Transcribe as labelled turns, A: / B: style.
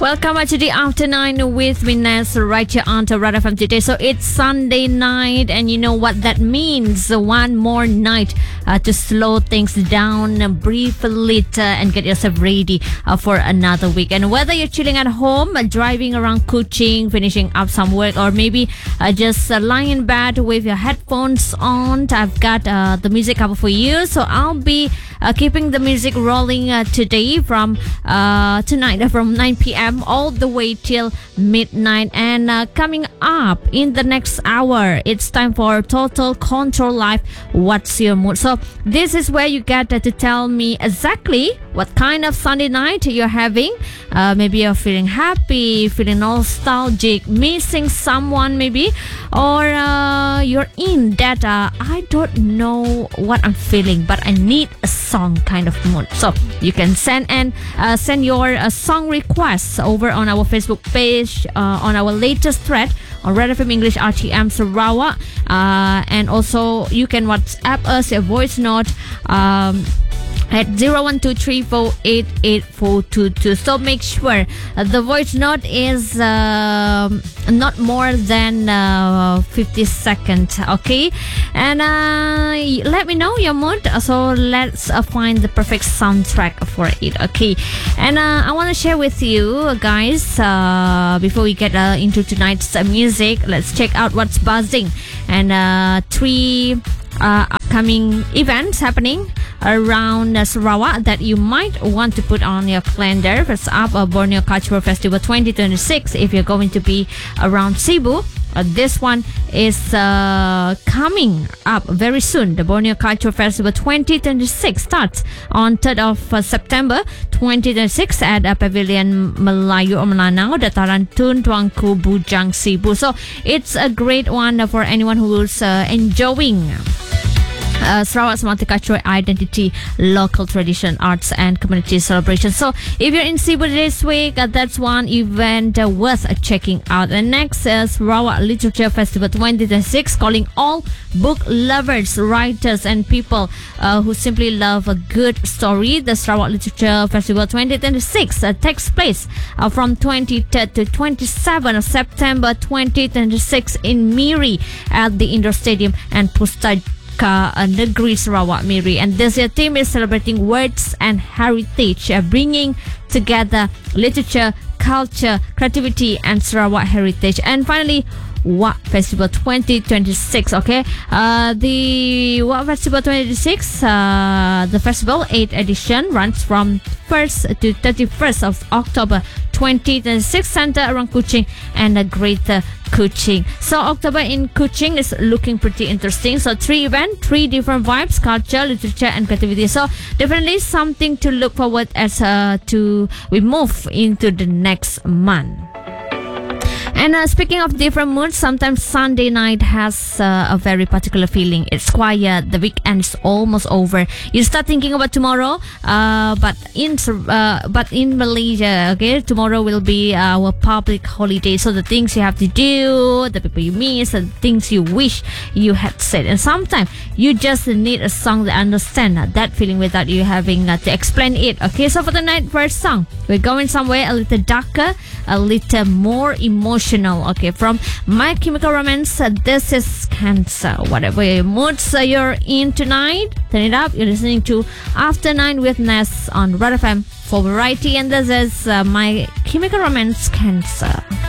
A: Welcome to the After 9 with Ness right here on Red FM today. So it's Sunday night, and you know what that means. One more night to slow things down, breathe a little, and get yourself ready for another week. And whether you're chilling at home, driving around Kuching, finishing up some work, or maybe just lying in bed with your headphones on, I've got the music cover for you. So I'll be keeping the music rolling today from tonight from 9 p.m. all the way till midnight. And coming up in the next hour, it's time for Total Control Live. What's your mood? So this is where you get to tell me exactly what kind of Sunday night you're having. Maybe you're feeling happy, feeling nostalgic, missing someone maybe, or you're in that I don't know what I'm feeling, but I need a song kind of mood. So you can send your song requests over on our Facebook page, on our latest thread on Red FM English RTM Sarawak, and also you can WhatsApp us a voice note at 01234884422. So make sure the voice note is not more than 50 seconds, okay? And let me know your mood. So let's find the perfect soundtrack for it, okay? And I want to share with you guys, before we get into tonight's music, let's check out what's buzzing. And three upcoming events happening around Sarawak that you might want to put on your calendar. First up, Borneo Cultural Festival 2026. If you're going to be around Cebu, this one is coming up very soon. The Borneo Cultural Festival 2026 starts on 3rd of September 2026 at Pavilion Melayu Melanau, Dataran Tun, Tuanku, Bujang, Cebu. So it's a great one for anyone who's enjoying Sarawak's multicultural identity, local tradition, arts, and community celebration. So if you're in Cebu this week, that's one event worth checking out. And next is Sarawak Literature Festival 2026, calling all book lovers, writers, and people who simply love a good story. The Sarawak Literature Festival 2026 takes place from 23rd to 27th of September 2026 in Miri at the Indoor Stadium and Pustaka Negeri Sarawak, Miri. And this year theme is celebrating words and heritage, bringing together literature, culture, creativity, and Sarawak heritage. And finally, WAK Festival 2026, okay? The WAK Festival 2026, the festival 8th edition runs from 1st to 31st of October 2026, centered around Kuching and Greater Kuching. So October in Kuching is looking pretty interesting. So 3 events, 3 different vibes: culture, literature, and creativity. So definitely something to look forward as we move into the next month. And speaking of different moods, sometimes Sunday night has a very particular feeling. It's quiet. The weekend is almost over. You start thinking about tomorrow. But in Malaysia, okay, tomorrow will be our public holiday. So the things you have to do, the people you miss, the things you wish you had said. And sometimes you just need a song that understands that feeling without you having to explain it. Okay, so for the night, first song, we're going somewhere a little darker, a little more emotional. Okay, from My Chemical Romance, this is Cancer. Whatever your moods you're in tonight, turn it up. You're listening to After 9 with Ness on Red FM for variety, and this is My Chemical Romance, Cancer.